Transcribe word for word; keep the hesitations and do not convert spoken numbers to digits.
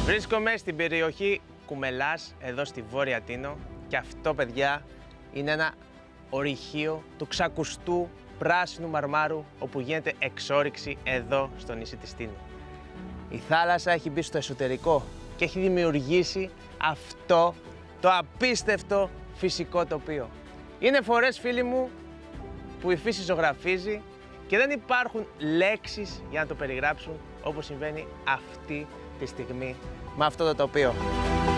Βρίσκομαι στην περιοχή Κουμελάς, εδώ στη Βόρεια Τίνο, και αυτό, παιδιά, είναι ένα ορυχείο του ξακουστού πράσινου μαρμάρου, όπου γίνεται εξόρυξη εδώ στο νησί της Τίνου. Η θάλασσα έχει μπει στο εσωτερικό και έχει δημιουργήσει αυτό το απίστευτο φυσικό τοπίο. Είναι φορές, φίλοι μου, που η φύση ζωγραφίζει και δεν υπάρχουν λέξεις για να το περιγράψουν, όπως συμβαίνει αυτή τη στιγμή με αυτό το τοπίο.